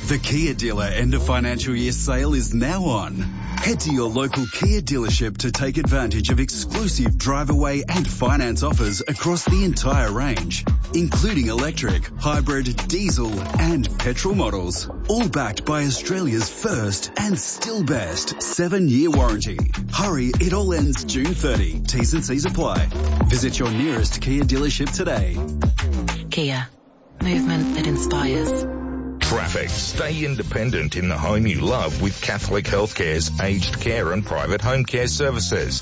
The Kia Dealer end of financial year sale is now on. Head to your local Kia dealership to take advantage of exclusive drive away and finance offers across the entire range, including electric, hybrid, diesel and petrol models. All backed by Australia's first and still best 7-year warranty. Hurry, it all ends June 30. T's and C's apply. Visit your nearest Kia dealership today. Kia. Movement that inspires. Traffic. Stay independent in the home you love with Catholic Healthcare's aged care and private home care services.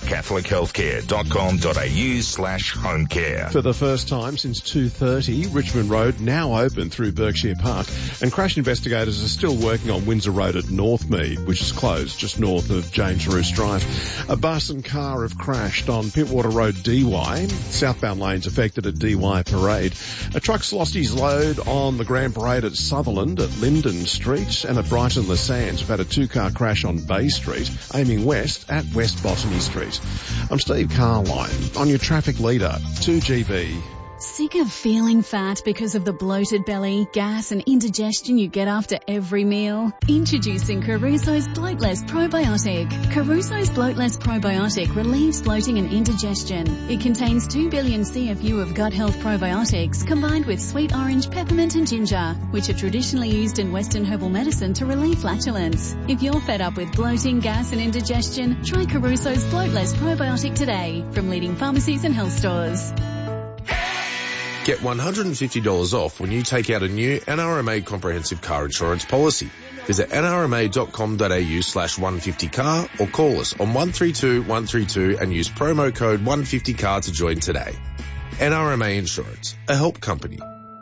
catholichealthcare.com.au/home care. For the first time since 2:30, Richmond Road now open through Berkshire Park, and crash investigators are still working on Windsor Road at Northmead, which is closed just north of James Roos Drive. A bus and car have crashed on Pittwater Road DY. Southbound lanes affected at DY Parade. A truck's lost his load on the Grand Parade at Sutherland, at Linden Street, and at Brighton Le Sands. We've had a 2-car crash on Bay Street, aiming west at West Botany Street. I'm Steve Carline on your traffic leader, 2GB. Sick of feeling fat because of the bloated belly, gas and indigestion you get after every meal? Introducing Caruso's Bloatless Probiotic. Caruso's Bloatless Probiotic relieves bloating and indigestion. It contains 2 billion CFU of gut health probiotics combined with sweet orange, peppermint and ginger, which are traditionally used in Western herbal medicine to relieve flatulence. If you're fed up with bloating, gas and indigestion, try Caruso's Bloatless Probiotic today from leading pharmacies and health stores. Get $150 off when you take out a new NRMA comprehensive car insurance policy. Visit nrma.com.au/150car or call us on 132 132 and use promo code 150car to join today. NRMA Insurance, a help company.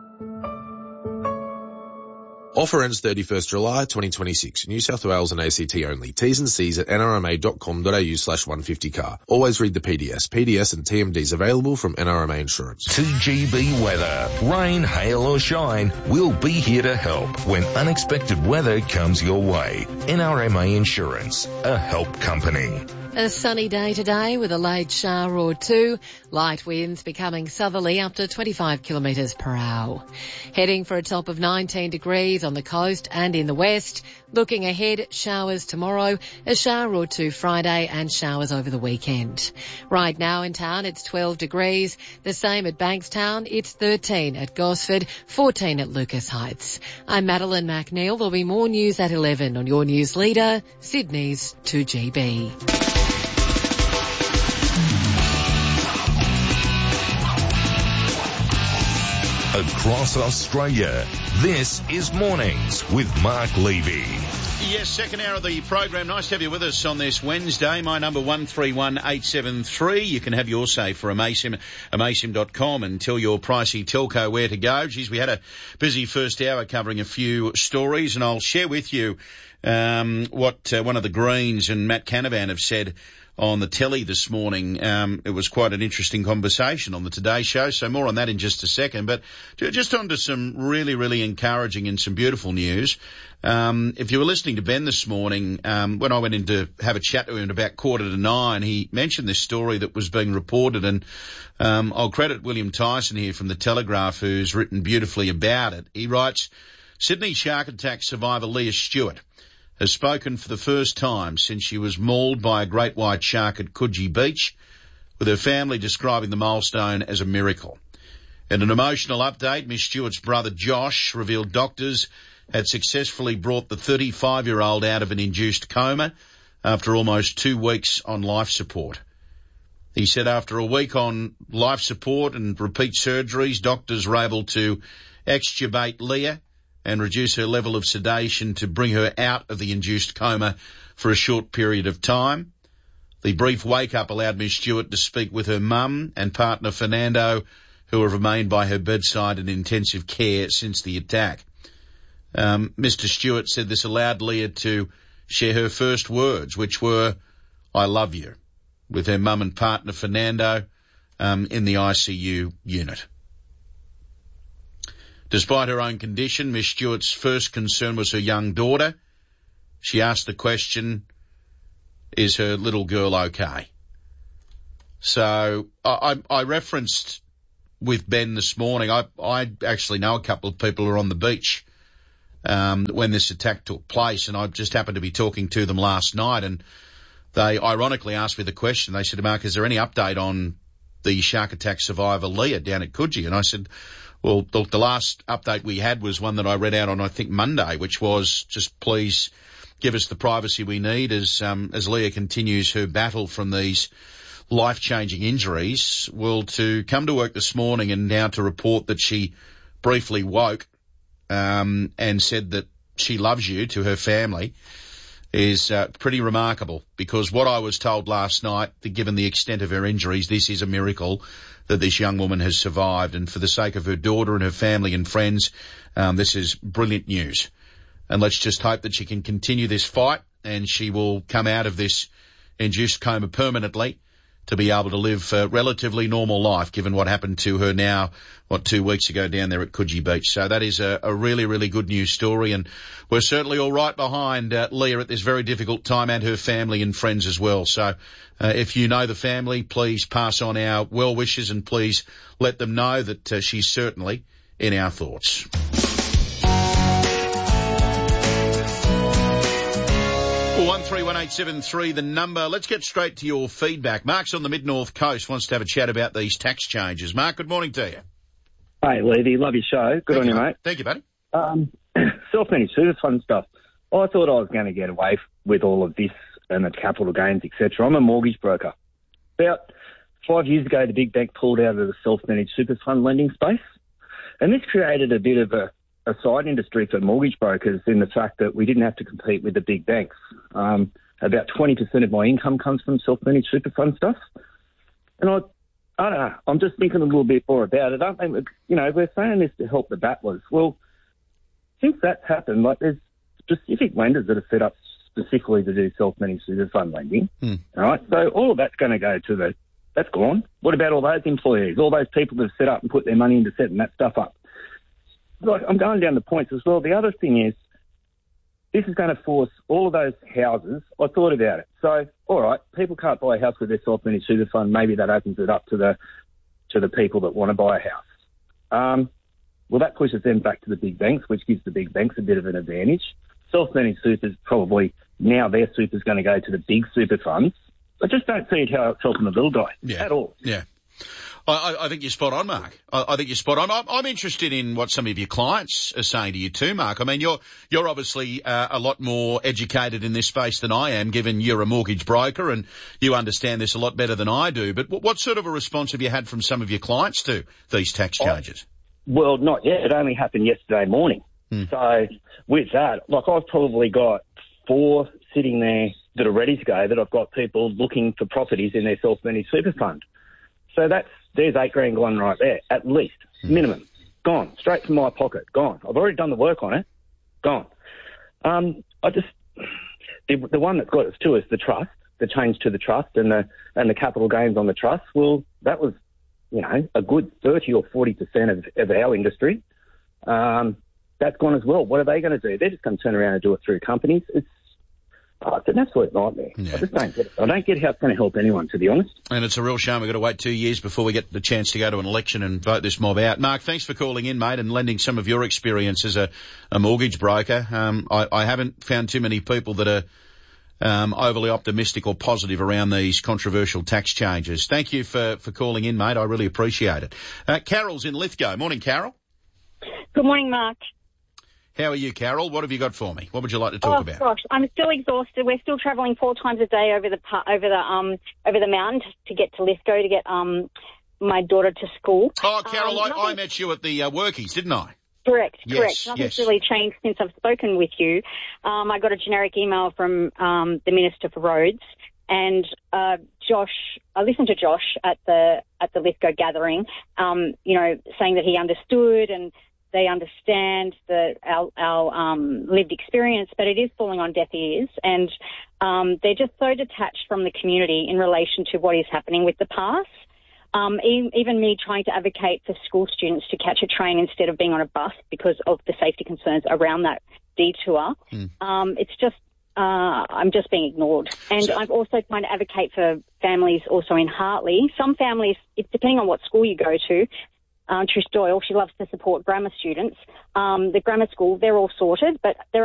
Offer ends 31st July 2026. New South Wales and ACT only. T's and C's at nrma.com.au/150car. Always read the PDS. PDS and TMDs available from NRMA Insurance. 2GB weather. Rain, hail or shine, we'll be here to help when unexpected weather comes your way. NRMA Insurance, a help company. A sunny day today with a late shower or two. Light winds becoming southerly up to 25 kilometres per hour. Heading for a top of 19 degrees on the coast and in the west. Looking ahead, showers tomorrow, a shower or two Friday and showers over the weekend. Right now in town it's 12 degrees. The same at Bankstown. It's 13 at Gosford, 14 at Lucas Heights. I'm Madeline McNeil. There'll be more news at 11 on your news leader, Sydney's 2GB. Across Australia, this is Mornings with Mark Levy. Yes, second hour of the program. Nice to have you with us on this Wednesday. My number 131873. You can have your say for amasim.com and tell your pricey telco where to go. Geez, we had a busy first hour covering a few stories, and I'll share with you what one of the Greens and Matt Canavan have said on the telly this morning. It was quite an interesting conversation on the Today Show, so more on that in just a second. But just on to some really, really encouraging and some beautiful news. If you were listening to Ben this morning, when I went in to have a chat to him at about 8:45, he mentioned this story that was being reported, and I'll credit William Tyson here from The Telegraph, who's written beautifully about it. He writes, Sydney shark attack survivor Leah Stewart has spoken for the first time since she was mauled by a great white shark at Coogee Beach, with her family describing the milestone as a miracle. In an emotional update, Miss Stewart's brother Josh revealed doctors had successfully brought the 35-year-old out of an induced coma after almost 2 weeks on life support. He said after a week on life support and repeat surgeries, doctors were able to extubate Leah and reduce her level of sedation to bring her out of the induced coma for a short period of time. The brief wake-up allowed Miss Stewart to speak with her mum and partner Fernando, who have remained by her bedside in intensive care since the attack. Mr. Stewart said this allowed Leah to share her first words, which were, "I love you," with her mum and partner Fernando in the ICU unit. Despite her own condition, Miss Stewart's first concern was her young daughter. She asked the question, is her little girl okay? So I referenced with Ben this morning, I actually know a couple of people who are on the beach when this attack took place, and I just happened to be talking to them last night, and they ironically asked me the question. They said, Mark, is there any update on the shark attack survivor Leah down at Coogee? And I said, well, the last update we had was one that I read out on, I think, Monday, which was just please give us the privacy we need as Leah continues her battle from these life-changing injuries. Well, to come to work this morning and now to report that she briefly woke and said that she loves you to her family is pretty remarkable, because what I was told last night, that given the extent of her injuries, this is a miracle that this young woman has survived. And for the sake of her daughter and her family and friends, this is brilliant news. And let's just hope that she can continue this fight and she will come out of this induced coma permanently to be able to live a relatively normal life, given what happened to her now, 2 weeks ago down there at Coogee Beach. So that is a really, really good news story, and we're certainly all right behind Leah at this very difficult time, and her family and friends as well. So if you know the family, please pass on our well wishes and please let them know that she's certainly in our thoughts. 131873, the number. Let's get straight to your feedback. Mark's on the Mid-North Coast, wants to have a chat about these tax changes. Mark, good morning to you. Hey, Levy, love your show. Good on you, mate. Thank you, buddy. Self-managed super fund stuff. I thought I was going to get away with all of this and the capital gains, etc. I'm a mortgage broker. About 5 years ago, the big bank pulled out of the self-managed super fund lending space, and this created a bit of a side industry for mortgage brokers in the fact that we didn't have to compete with the big banks. About 20% of my income comes from self-managed super fund stuff. And I don't know, I'm just thinking a little bit more about it. We're saying this to help the battlers. Well, since that's happened, there's specific lenders that are set up specifically to do self-managed super fund lending. All right, so all of that's going to go to that's gone. What about all those employees, all those people that have set up and put their money into setting that stuff up? I'm going down the points as well. The other thing is, this is going to force all of those houses. I thought about it. So, all right, people can't buy a house with their self-managed super fund. Maybe that opens it up to the people that want to buy a house. Well, that pushes them back to the big banks, which gives the big banks a bit of an advantage. Self-managed supers probably now their super's going to go to the big super funds. I just don't see how it's helping the little guy at all. Yeah. I think you're spot on, Mark. I think you're spot on. I'm interested in what some of your clients are saying to you too, Mark. I mean, you're obviously a lot more educated in this space than I am, given you're a mortgage broker and you understand this a lot better than I do. But what sort of a response have you had from some of your clients to these tax changes? Well, not yet. It only happened yesterday morning. So with that, I've probably got 4 sitting there that are ready to go, that I've got people looking for properties in their self-managed super fund. So there's $8,000 gone right there, at least, minimum. Gone, straight from my pocket, gone. I've already done the work on it, gone. The one that's got us to is the trust, the change to the trust and the capital gains on the trust. Well, that was, a good 30 or 40% of our industry. That's gone as well. What are they going to do? They're just going to turn around and do it through companies. It's an absolute nightmare. Yeah. I just don't get it. I don't get how it's going to help anyone, to be honest. And it's a real shame we've got to wait 2 years before we get the chance to go to an election and vote this mob out. Mark, thanks for calling in, mate, and lending some of your experience as a mortgage broker. I haven't found too many people that are overly optimistic or positive around these controversial tax changes. Thank you for calling in, mate. I really appreciate it. Carol's in Lithgow. Morning, Carol. Good morning, Mark. How are you, Carol? What have you got for me? What would you like to talk about? Gosh, I'm still exhausted. We're still travelling 4 times a day over the mountain to get to Lithgow to get my daughter to school. Oh, Carol, I met you at the Workies, didn't I? Correct. Nothing's really changed since I've spoken with you. I got a generic email from the Minister for Roads, and Josh. I listened to Josh at the Lithgow gathering, saying that he understood and they understand our lived experience, but it is falling on deaf ears, and they're just so detached from the community in relation to what is happening with the pass. Even me trying to advocate for school students to catch a train instead of being on a bus because of the safety concerns around that detour. It's just, I'm just being ignored. And I'm also trying to advocate for families also in Hartley. Some families, it's depending on what school you go to, Trish Doyle, she loves to support grammar students. The grammar school, they're all sorted, but there